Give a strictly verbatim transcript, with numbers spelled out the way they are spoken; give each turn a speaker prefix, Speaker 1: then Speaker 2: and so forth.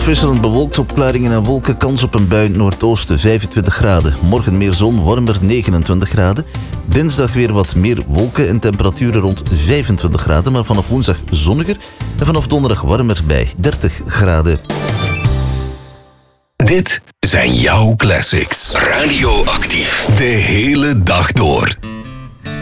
Speaker 1: Afwisselend bewolkt, opklaringen en wolken, kans op een bui in het noordoosten, vijfentwintig graden. Morgen meer zon, warmer, negenentwintig graden. Dinsdag weer wat meer wolken en temperaturen rond vijfentwintig graden, maar vanaf woensdag zonniger en vanaf donderdag warmer bij dertig graden.
Speaker 2: Dit zijn jouw classics. Radioactief. De hele dag door.